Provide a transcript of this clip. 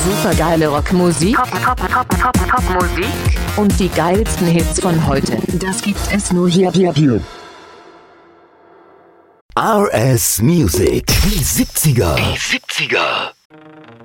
Supergeile Rockmusik, Top-Musik und die geilsten Hits von heute. Das gibt es nur hier. RS Music. Die 70er.